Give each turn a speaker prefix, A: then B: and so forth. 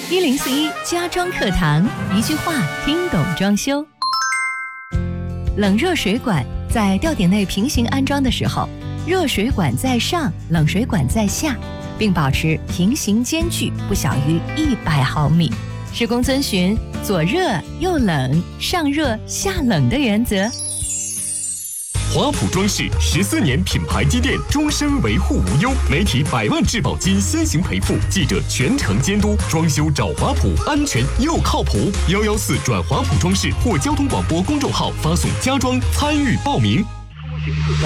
A: 1041家装课堂，一句话听懂装修。冷热水管在吊顶内平行安装的时候，热水管在上，冷水管在下，并保持平行间距不小于100毫米。施工遵循左热右冷、上热下冷的原则。
B: 华普装饰14年品牌积淀，终身维护无忧，媒体100万质保金先行赔付，记者全程监督，装修找华普，安全又靠谱。114转华普装饰或交通广播公众号发送家装参与报名。出行自驾